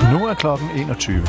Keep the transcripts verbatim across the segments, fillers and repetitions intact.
Nu er klokken enogtyve.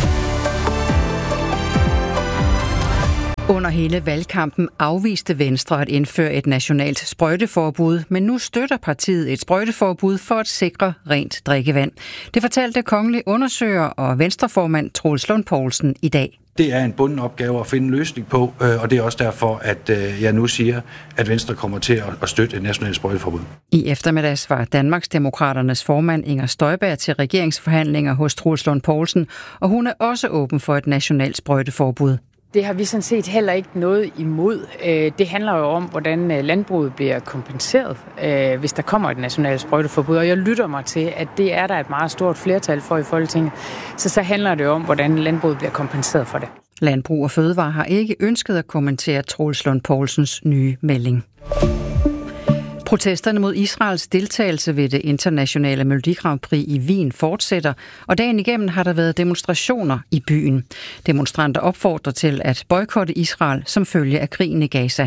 Under hele valgkampen afviste Venstre at indføre et nationalt sprøjteforbud, men nu støtter partiet et sprøjteforbud for at sikre rent drikkevand. Det fortalte kongelig undersøger og venstreformand Troels Lund Poulsen i dag. Det er en bunden opgave at finde en løsning på, og det er også derfor, at jeg nu siger, at Venstre kommer til at støtte et nationalt sprøjteforbud. I eftermiddags var Danmarksdemokraternes formand Inger Støjberg til regeringsforhandlinger hos Troels Lund Poulsen, og hun er også åben for et nationalt sprøjteforbud. Det har vi sådan set heller ikke noget imod. Det handler jo om, hvordan landbruget bliver kompenseret, hvis der kommer et nationalt sprøjteforbud. Og jeg lytter mig til, at det er der et meget stort flertal for i Folketinget. Så så handler det om, hvordan landbruget bliver kompenseret for det. Landbrug og Fødevare har ikke ønsket at kommentere Troels Lund Poulsens nye melding. Protesterne mod Israels deltagelse ved det internationale Melodi Grand Prix i Wien fortsætter, og dagen igennem har der været demonstrationer i byen. Demonstranter opfordrer til at boykotte Israel som følge af krigen i Gaza.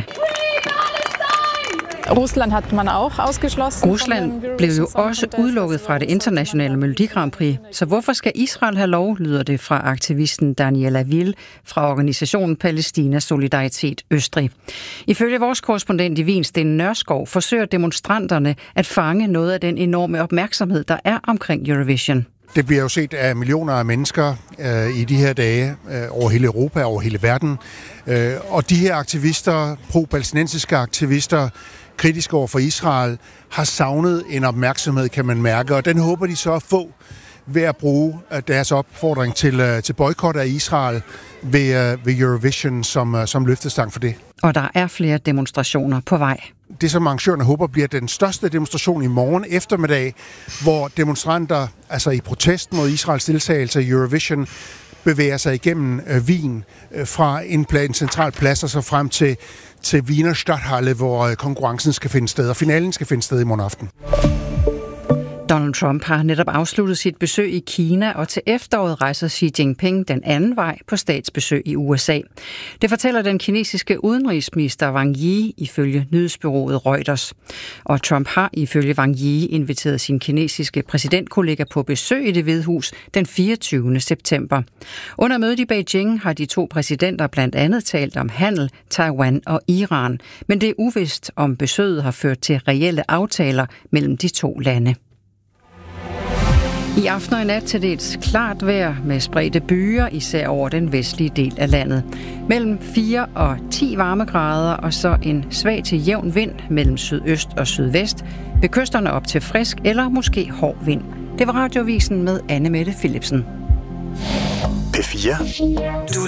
Rusland hat man auch ausgeschlossen. Rusland blev jo også udelukket fra det internationale Melodi Grand Prix, så hvorfor skal Israel have lov, lyder det fra aktivisten Daniela Will fra organisationen Palæstina Solidaritet Østrig. Ifølge vores korrespondent i Wien, Sten Nørskov, forsøger demonstranterne at fange noget af den enorme opmærksomhed, der er omkring Eurovision. Det bliver jo set af millioner af mennesker øh, i de her dage øh, over hele Europa, over hele verden. Øh, og de her aktivister, pro-palæstinensiske aktivister, kritiske over for Israel, har savnet en opmærksomhed, kan man mærke, og den håber de så at få ved at bruge deres opfordring til, til boykot af Israel ved, ved Eurovision som, som løftestang for det. Og der er flere demonstrationer på vej. Det, som arrangørerne håber, bliver den største demonstration i morgen eftermiddag, hvor demonstranter, altså i protest mod Israels deltagelse i Eurovision, bevæger sig igennem øh, Wien øh, fra en, en central plads og så frem til, til Wiener Stadthalle, hvor øh, konkurrencen skal finde sted, og finalen skal finde sted i morgen aften. Donald Trump har netop afsluttet sit besøg i Kina, og til efteråret rejser Xi Jinping den anden vej på statsbesøg i U S A. Det fortæller den kinesiske udenrigsminister Wang Yi ifølge nyhedsbureauet Reuters. Og Trump har ifølge Wang Yi inviteret sin kinesiske præsidentkollega på besøg i Det Hvide Hus den fireogtyvende september. Under mødet i Beijing har de to præsidenter blandt andet talt om handel, Taiwan og Iran, men det er uvist, om besøget har ført til reelle aftaler mellem de to lande. I aften og i nat til dels klart vejr med spredte byer, især over den vestlige del af landet. Mellem fire og ti varmegrader og så en svag til jævn vind mellem sydøst og sydvest. Ved kysterne op til frisk eller måske hård vind. Det var Radioavisen med Anne Mette Philipsen. P fire. Du